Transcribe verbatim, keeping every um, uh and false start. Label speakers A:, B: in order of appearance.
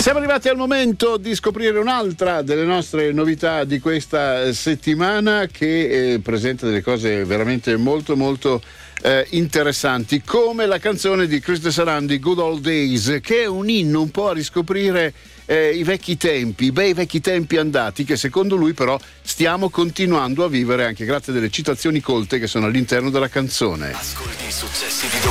A: Siamo arrivati al momento di scoprire un'altra delle nostre novità di questa settimana, che eh, presenta delle cose veramente molto molto eh, interessanti, come la canzone di Chris De Sarandi, Good Old Days, che è un inno un po' a riscoprire eh, i vecchi tempi, i bei vecchi tempi andati, che secondo lui però stiamo continuando a vivere anche grazie a delle citazioni colte che sono all'interno della canzone.
B: Ascolti i successi di